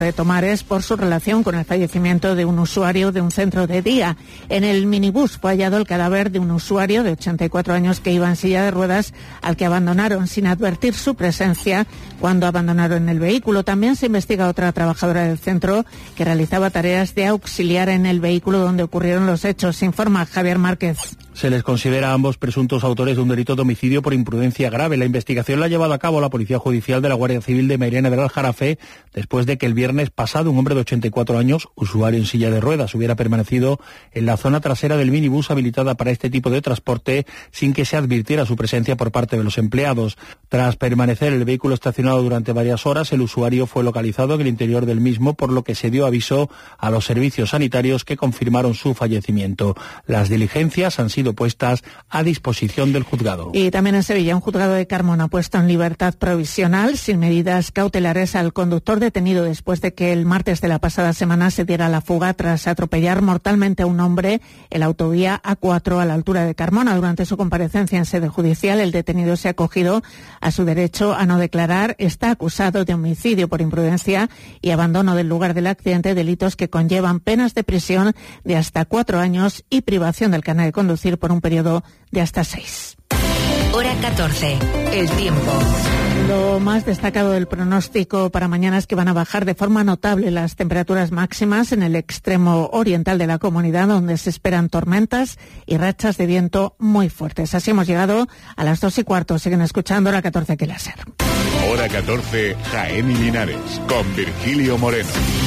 de Tomares por su relación con el fallecimiento de un usuario de un centro de día. En el minibús fue hallado el cadáver de un usuario de 84 años que iba en silla de ruedas, al que abandonaron sin advertir su presencia cuando abandonaron el vehículo. También se investiga otra trabajadora del centro que realizaba tareas de auxiliar en el vehículo donde ocurrieron los hechos, informa Javier Márquez. Se les considera a ambos presuntos autores de un delito de homicidio por imprudencia grave. La investigación la ha llevado a cabo la Policía Judicial de la Guardia Civil de Mairena del Aljarafe, después de que el viernes pasado un hombre de 84 años, usuario en silla de ruedas, hubiera permanecido en la zona trasera del minibús habilitada para este tipo de transporte sin que se advirtiera su presencia por parte de los empleados. Tras permanecer el vehículo estacionado durante varias horas, el usuario fue localizado en el interior del mismo, por lo que se dio aviso a los servicios sanitarios que confirmaron su fallecimiento. Las diligencias han sido puestas a disposición del juzgado. Y también en Sevilla, un juzgado de Carmona ha puesto en libertad provisional, sin medidas cautelares, al conductor detenido después de que el martes de la pasada semana se diera la fuga tras atropellar mortalmente a un hombre en la autovía A4 a la altura de Carmona. Durante su comparecencia en sede judicial, el detenido se ha acogido a su derecho a no declarar. Está acusado de homicidio por imprudencia y abandono del lugar del accidente, delitos que conllevan penas de prisión de hasta 4 años y privación del carnet de conducir por un periodo de hasta 6. Hora 14. El tiempo. Lo más destacado del pronóstico para mañana es que van a bajar de forma notable las temperaturas máximas en el extremo oriental de la comunidad, donde se esperan tormentas y rachas de viento muy fuertes. Así hemos llegado a las 2:15. Siguen escuchando Hora 14 aquí Láser. Hora 14, Jaén y Linares, con Virgilio Moreno.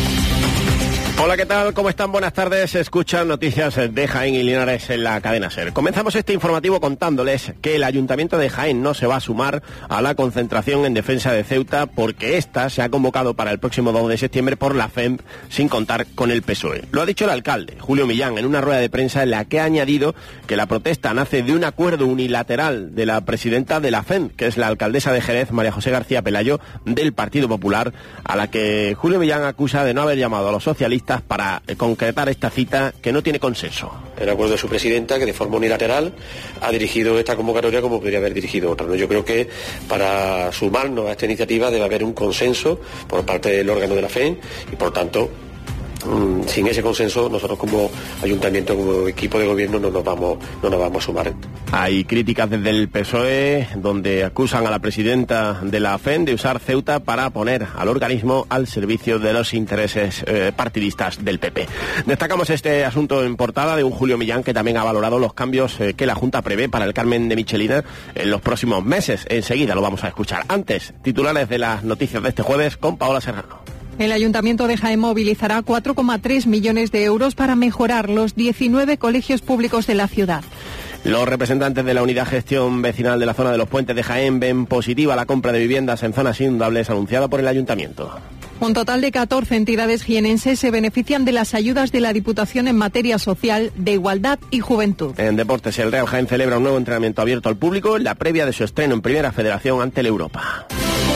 Hola, ¿qué tal? ¿Cómo están? Buenas tardes. Se escuchan noticias de Jaén y Linares en la cadena SER. Comenzamos este informativo contándoles que el Ayuntamiento de Jaén no se va a sumar a la concentración en defensa de Ceuta, porque esta se ha convocado para el próximo 2 de septiembre por la FEMP sin contar con el PSOE. Lo ha dicho el alcalde, Julio Millán, en una rueda de prensa en la que ha añadido que la protesta nace de un acuerdo unilateral de la presidenta de la FEMP, que es la alcaldesa de Jerez, María José García Pelayo, del Partido Popular, a la que Julio Millán acusa de no haber llamado a los socialistas para concretar esta cita que no tiene consenso. El acuerdo de su presidenta, que de forma unilateral ha dirigido esta convocatoria como podría haber dirigido otra, ¿no? Yo creo que para sumarnos a esta iniciativa debe haber un consenso por parte del órgano de la FEM y, por tanto, sin ese consenso, nosotros como ayuntamiento, como equipo de gobierno, no nos vamos a sumar. Hay críticas desde el PSOE, donde acusan a la presidenta de la FEM de usar Ceuta para poner al organismo al servicio de los intereses partidistas del PP. Destacamos este asunto en portada de un Julio Millán que también ha valorado los cambios que la Junta prevé para el Carmen de Michelena en los próximos meses. Enseguida lo vamos a escuchar. Antes, titulares de las noticias de este jueves con Paola Serrano. El Ayuntamiento de Jaén movilizará 4,3 millones de euros para mejorar los 19 colegios públicos de la ciudad. Los representantes de la Unidad Gestión Vecinal de la zona de los Puentes de Jaén ven positiva la compra de viviendas en zonas inundables anunciada por el Ayuntamiento. Un total de 14 entidades jienenses se benefician de las ayudas de la Diputación en materia social, de igualdad y juventud. En deportes, el Real Jaén celebra un nuevo entrenamiento abierto al público en la previa de su estreno en Primera Federación ante el Europa.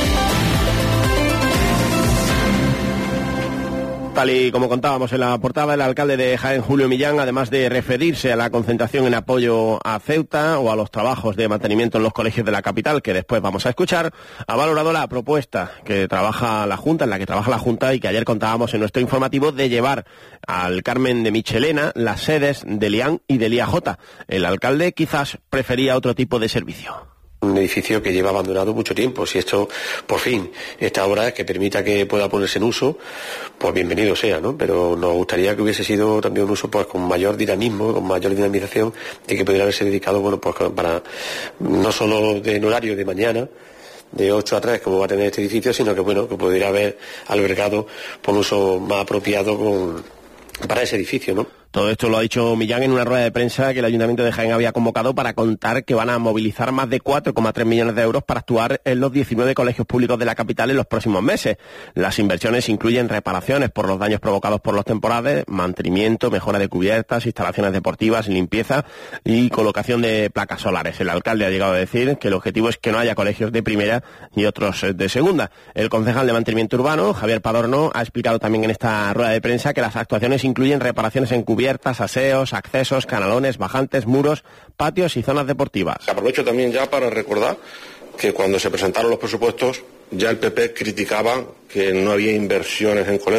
Tal y como contábamos en la portada, el alcalde de Jaén, Julio Millán, además de referirse a la concentración en apoyo a Ceuta o a los trabajos de mantenimiento en los colegios de la capital, que después vamos a escuchar, ha valorado la propuesta que trabaja la Junta, en la que trabaja la Junta y que ayer contábamos en nuestro informativo, de llevar al Carmen de Michelena las sedes del IAN y del IAJ. El alcalde quizás prefería otro tipo de servicio. Un edificio que lleva abandonado mucho tiempo. Si esto, por fin, esta obra que permita que pueda ponerse en uso, pues bienvenido sea, ¿no? Pero nos gustaría que hubiese sido también un uso pues con mayor dinamismo, con mayor dinamización, y que pudiera haberse dedicado, bueno, pues para no solo en horario de mañana, de 8 a 3, como va a tener este edificio, sino que, bueno, que pudiera haber albergado por un uso más apropiado para ese edificio, ¿no? Todo esto lo ha dicho Millán en una rueda de prensa que el Ayuntamiento de Jaén había convocado para contar que van a movilizar más de 4,3 millones de euros para actuar en los 19 colegios públicos de la capital en los próximos meses. Las inversiones incluyen reparaciones por los daños provocados por los temporales, mantenimiento, mejora de cubiertas, instalaciones deportivas, limpieza y colocación de placas solares. El alcalde ha llegado a decir que el objetivo es que no haya colegios de primera y otros de segunda. El concejal de Mantenimiento Urbano, Javier Padorno, ha explicado también en esta rueda de prensa que las actuaciones incluyen reparaciones en cubiertas, aseos, accesos, canalones, bajantes, muros, patios y zonas deportivas. Aprovecho también ya para recordar que cuando se presentaron los presupuestos Ya el PP criticaba que no había inversiones en colegios.